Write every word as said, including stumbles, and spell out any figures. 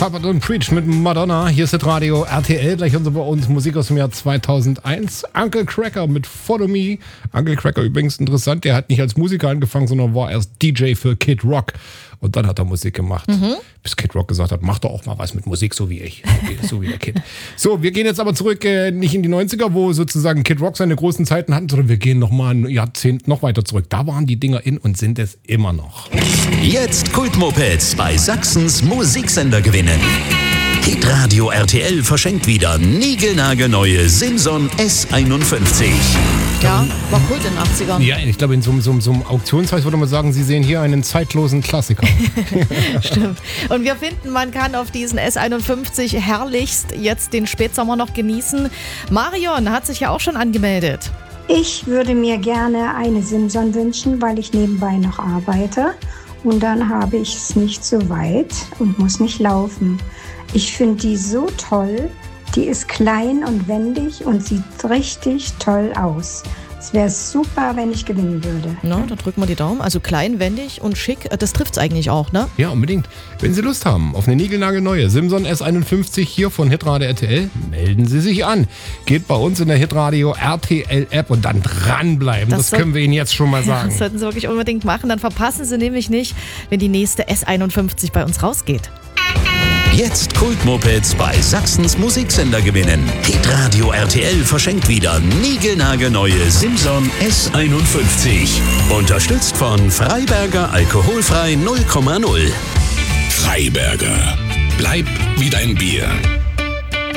Papa Don't Preach mit Madonna. Hier ist das Radio R T L. Gleich unser bei uns Musik aus dem Jahr zweitausendeins. Uncle Cracker mit Follow Me. Uncle Cracker übrigens interessant. Der hat nicht als Musiker angefangen, sondern war erst D J für Kid Rock. Und dann hat er Musik gemacht. Mhm. Bis Kid Rock gesagt hat, mach doch auch mal was mit Musik, so wie ich. So wie, so wie der Kid. So, wir gehen jetzt aber zurück, äh, nicht in die neunziger, wo sozusagen Kid Rock seine großen Zeiten hatten, sondern wir gehen noch mal ein Jahrzehnt noch weiter zurück. Da waren die Dinger in und sind es immer noch. Jetzt Kultmopeds bei Sachsens Musiksender gewinnen. Hitradio R T L verschenkt wieder niegelnagelneue Simson S einundfünfzig. Ja, war cool in den achtzigern. Ja, ich glaube, in so, so, so einem Auktionshaus würde man sagen, Sie sehen hier einen zeitlosen Klassiker. Stimmt. Und wir finden, man kann auf diesen S einundfünfzig herrlichst jetzt den Spätsommer noch genießen. Marion hat sich ja auch schon angemeldet. Ich würde mir gerne eine Simson wünschen, weil ich nebenbei noch arbeite. Und dann habe ich es nicht so weit und muss nicht laufen. Ich finde die so toll. Die ist klein und wendig und sieht richtig toll aus. Es wäre super, wenn ich gewinnen würde. Na, da drücken wir die Daumen. Also klein, wendig und schick, das trifft es eigentlich auch, ne? Ja, unbedingt. Wenn Sie Lust haben auf eine niegelnagelneue Simson S einundfünfzig hier von Hitradio R T L, melden Sie sich an. Geht bei uns in der Hitradio R T L App und dann dranbleiben. Das, das soll, können wir Ihnen jetzt schon mal sagen. Das sollten Sie wirklich unbedingt machen. Dann verpassen Sie nämlich nicht, wenn die nächste S einundfünfzig bei uns rausgeht. Jetzt Kultmopeds bei Sachsens Musiksender gewinnen. Hitradio R T L verschenkt wieder niegelnagelneue Simson S einundfünfzig. Unterstützt von Freiberger Alkoholfrei null Komma null. Freiberger. Bleib wie dein Bier.